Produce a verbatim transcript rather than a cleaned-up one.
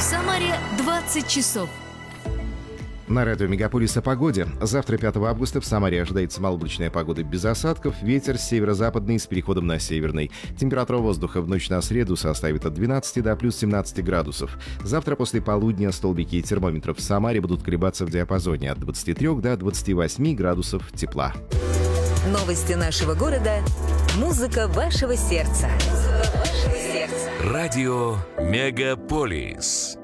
Самаре двадцать часов. На радио «Мегаполис» о погоде. Завтра, пятого августа, в Самаре ожидается малооблачная погода без осадков. Ветер северо-западный с переходом на северный. Температура воздуха в ночь на среду составит от двенадцати до плюс семнадцати градусов. Завтра после полудня столбики термометров в Самаре будут колебаться в диапазоне от двадцати трёх до двадцати восьми градусов тепла. Новости нашего города. Музыка вашего сердца. Музыка вашего сердца. Радио «Мегаполис».